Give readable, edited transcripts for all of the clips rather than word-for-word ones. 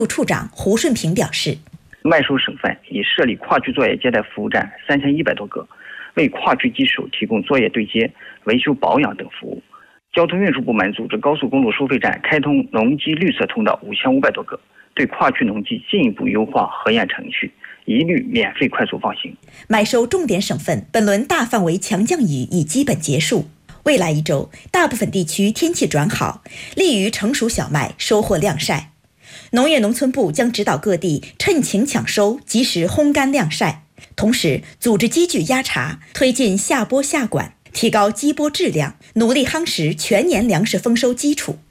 部处长胡顺平表示， 麦收省份已设立跨区作业接待服务站3100多个，为跨区机手提供作业对接、维修保养等服务。交通运输部门组织高速公路收费站开通农机绿色通道5500多个，对跨区农机进一步优化核验程序，一律免费快速放行。 麦收重点省份本轮大范围强降雨已基本结束，未来1周大部分地区天气转好，利于成熟小麦收获晾晒。农业农村部将指导各地趁晴抢收，及时烘干晾晒，同时组织机具压茶，推进下播下管，提高机播质量，努力夯实全年粮食丰收基础。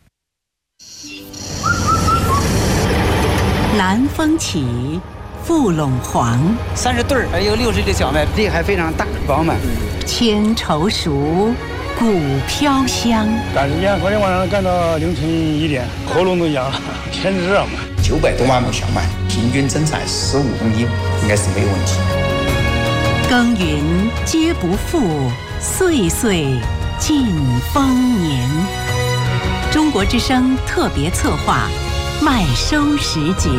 南风起，富陇黄 ，30对儿有60粒小麦，粒还非常大饱满。 千愁熟，谷飘香。 赶时间，昨天晚上干到凌晨1点，喉咙都痒了，天热嘛。 900多万亩小麦，平均增产15公斤，应该是没有问题。 耕耘皆不负，岁岁尽丰年。中国之声特别策划，麦收时节。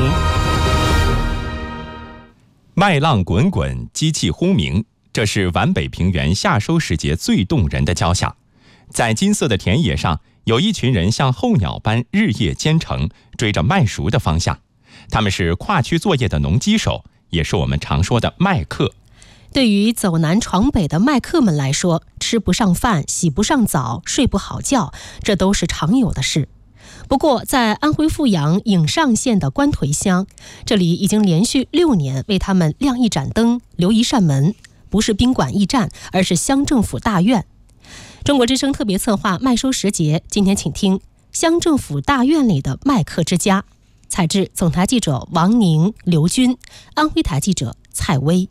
麦浪滚滚，机器轰鸣，这是皖北平原夏收时节最动人的交响。在金色的田野上，有一群人像候鸟般日夜兼程，追着麦熟的方向。他们是跨区作业的农机手，也是我们常说的麦客。 对于走南闯北的麦客们来说，吃不上饭、洗不上澡、睡不好觉，这都是常有的事。不过在安徽阜阳颍上县的官屯乡，这里已经连续6年为他们亮一盏灯，留一扇门，不是宾馆驿站，而是乡政府大院。中国之声特别策划麦收时节，今天请听乡政府大院里的麦客之家，采制总台记者王宁、刘军，安徽台记者蔡薇。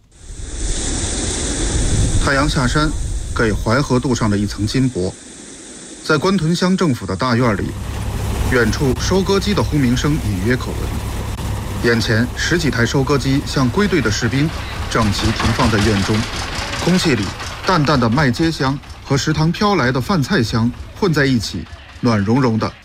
太阳下山，给淮河镀上了一层金箔。在官屯乡政府的大院里，远处收割机的轰鸣声隐约可闻。眼前10几台收割机像归队的士兵，整齐停放在院中。空气里淡淡的麦秸香和食堂飘来的饭菜香混在一起，暖融融的。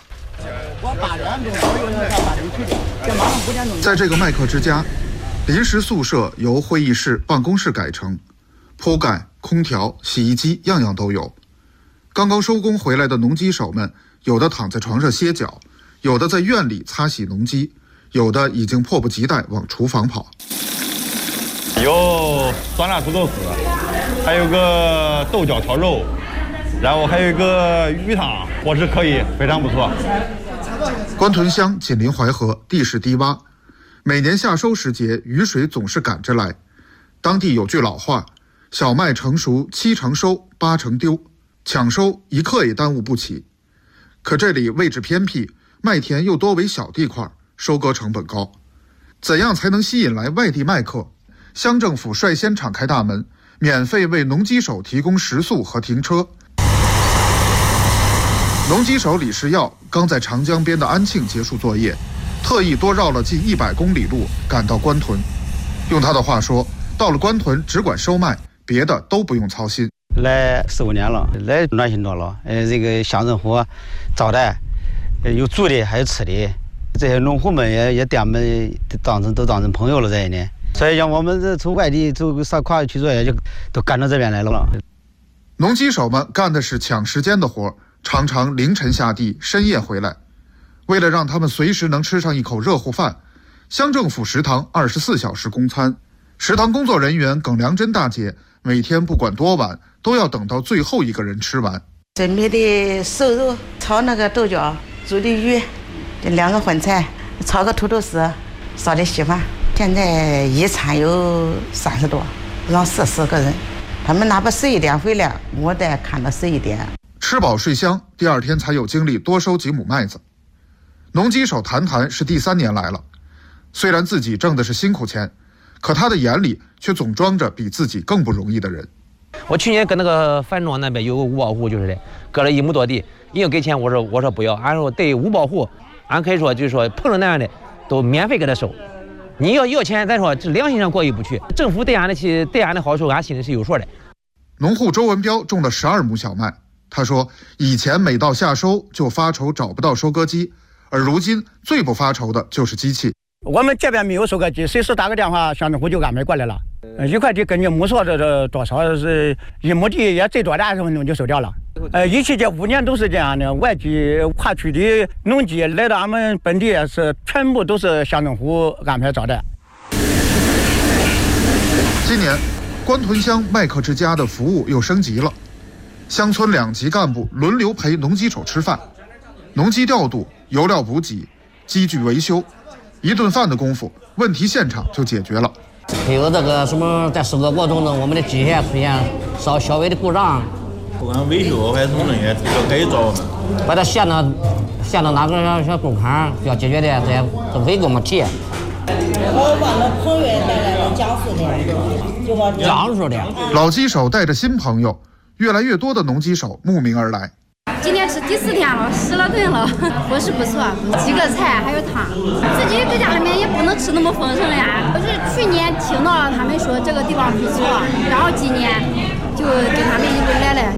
在这个麦客之家，临时宿舍由会议室、办公室改成，铺盖、空调、洗衣机样样都有。刚刚收工回来的农机手们，有的躺在床上歇脚，有的在院里擦洗农机，有的已经迫不及待往厨房跑。 有酸辣土豆丝，还有个豆角炒肉，然后还有一个鱼汤，伙食可以，非常不错。 官屯乡紧邻淮河，地势低洼，每年夏收时节，雨水总是赶着来。当地有句老话，小麦成熟7成收，8成丢，抢收一刻也耽误不起。可这里位置偏僻，麦田又多为小地块，收割成本高。怎样才能吸引来外地麦客？乡政府率先敞开大门，免费为农机手提供食宿和停车。农机手李世耀刚在长江边的安庆结束作业，特意多绕了近100公里路赶到官屯。用他的话说，到了官屯只管收麦，别的都不用操心。 来4、5年了，来暖心着了。这个乡政府招待，有住的还有吃的，这些农户们也把我们都当成朋友了这一年。所以让我们这从外地走上跨区作业就都赶到这边来了。 农机手们干的是抢时间的活，常常凌晨下地，深夜回来。为了让他们随时能吃上一口热乎饭，乡政府食堂24小时供餐。食堂工作人员耿良珍大姐每天不管多晚，都要等到最后一个人吃完。 准备的瘦肉，炒那个豆角，煮的鱼，这2个荤菜，炒个土豆丝，烧的稀饭。现在一餐有30多，让40个人，他们哪怕11点回来，我得看到11点。 吃饱睡香，第2天才有精力多收几亩麦子。农机手谈谈是第3年来了，虽然自己挣的是辛苦钱，可他的眼里却总装着比自己更不容易的人。 我去年搁那个樊庄那边有个五保户，就是的，割了1亩多地，人家给钱，我说不要，俺说对五保户，俺可以说就是说碰着那样的都免费给他收。你要钱，咱说这良心上过意不去。政府对俺的好处，俺心里是有数的。 农户周文彪种了12亩小麦，他说以前每到夏收就发愁找不到收割机， 而如今最不发愁的就是机器。 我们这边没有收割机，随时打个电话，乡政府就安排过来了。一块地根据亩数这多少是1亩地也最多20分钟就收掉了。一期这5年都是这样的，外地跨区的农机来到俺们本地是全部都是乡政府安排招待。 今年，官屯乡麦克之家的服务又升级了，乡村2级干部轮流陪农机手吃饭，农机调度、油料补给、机具维修，一顿饭的功夫，问题现场就解决了。 还有这个什么，在收割过程中，我们的机械出现稍微的故障， 不管维修还是那些改造， 把它线到哪个小沟坎要解决的，这些都可以给我们提。 我帮了朋友带来了江苏的， 江苏的老机手带着新朋友，越来越多的农机手慕名而来。 今天是第4天了，10来顿了，伙食不错，几个菜还有汤。自己在家里面也不能吃那么丰盛了呀。我是去年听到了他们说这个地方不错，然后今年就跟他们一路来了。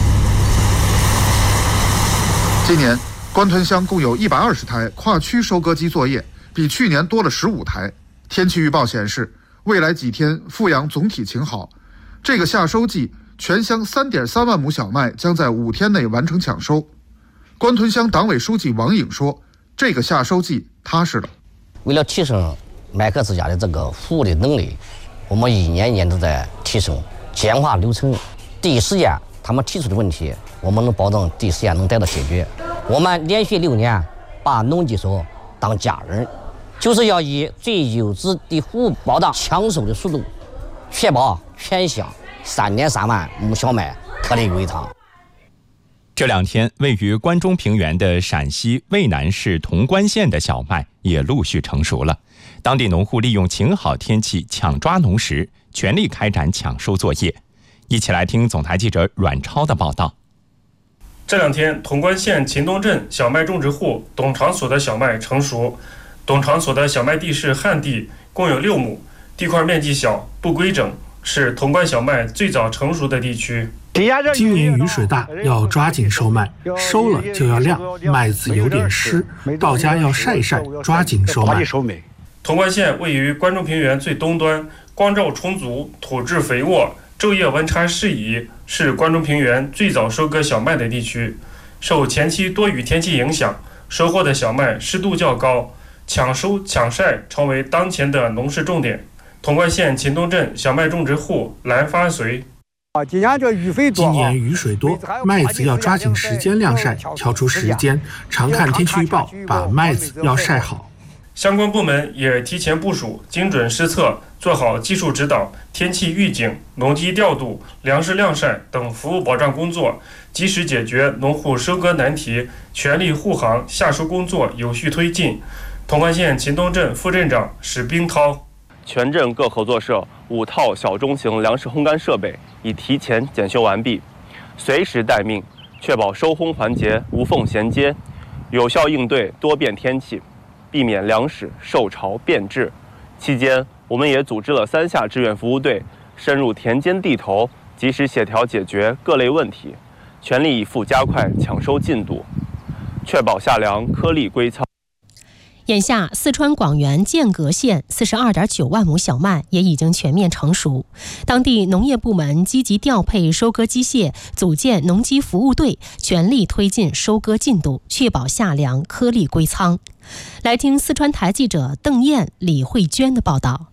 今年官屯乡共有120台跨区收割机作业，比去年多了15台。天气预报显示，未来几天阜阳总体晴好。这个夏收季，全乡3.3万亩小麦将在5天内完成抢收。官屯乡党委书记王颖说：“这个夏收季踏实了。” 为了提升麦克之家的这个服务的能力，我们一年一年都在提升，简化流程，第一时间他们提出的问题，我们能保证第一时间能得到解决。我们连续6年把农机手当家人，就是要以最优质的服务保障抢收的速度，确保全乡3.3万亩小麦颗粒归仓。 这2天，位于关中平原的陕西渭南市潼关县的小麦也陆续成熟了。当地农户利用晴好天气抢抓农时，全力开展抢收作业。一起来听总台记者阮超的报道。 这2天，潼关县秦东镇小麦种植户董长所的小麦成熟。董长所的小麦地是旱地，共有6亩，地块面积小，不规整，是潼关小麦最早成熟的地区。 今年雨水大，要抓紧收麦，收了就要晾，麦子有点湿，到家要晒，抓紧收麦。 潼关县位于关中平原最东端，光照充足，土质肥沃，昼夜温差适宜，是关中平原最早收割小麦的地区。受前期多雨天气影响，收获的小麦湿度较高，抢收抢晒成为当前的农事重点。潼关县秦东镇小麦种植户蓝发随。 今年雨水多，麦子要抓紧时间晾晒，挑出时间，常看天气预报，把麦子要晒好。 相关部门也提前部署，精准施策，做好技术指导、天气预警、农机调度、粮食晾晒等服务保障工作，及时解决农户收割难题，全力护航夏收工作有序推进。潼关县秦东镇副镇长史冰涛。 全镇各合作社5套小中型粮食烘干设备已提前检修完毕，随时待命，确保收烘环节无缝衔接，有效应对多变天气，避免粮食受潮变质。期间，我们也组织了3下志愿服务队，深入田间地头，及时协调解决各类问题，全力以赴加快抢收进度，确保夏粮颗粒归仓。 眼下，四川广元剑阁县42.9万亩小麦也已经全面成熟，当地农业部门积极调配收割机械，组建农机服务队，全力推进收割进度，确保夏粮颗粒归仓。来听四川台记者邓燕、李慧娟的报道。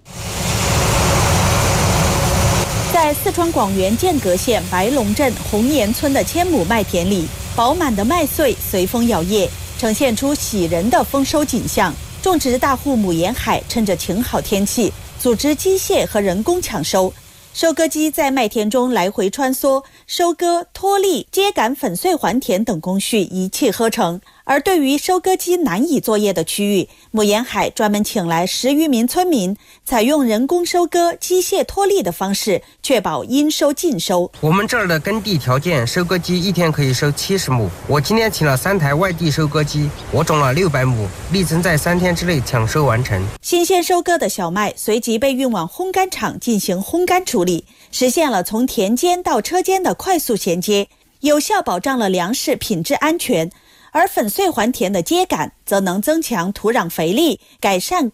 在四川广元剑阁县白龙镇红岩村的1000亩麦田里，饱满的麦穗随风摇曳，呈现出喜人的丰收景象。种植大户母沿海趁着晴好天气，组织机械和人工抢收。收割机在麦田中来回穿梭，收割、脱粒、秸秆粉碎还田等工序一气呵成。而对于收割机难以作业的区域，母沿海专门请来10余名村民，采用人工收割、机械脱粒的方式，确保应收尽收。 我们这儿的耕地条件，收割机一天可以收70亩。我今天请了3台外地收割机，我种了600亩，力争在3天之内抢收完成。 新鲜收割的小麦随即被运往烘干厂进行烘干处理，实现了从田间到车间的快速衔接，有效保障了粮食品质安全。 而粉碎还田的秸秆则能增强土壤肥力，改善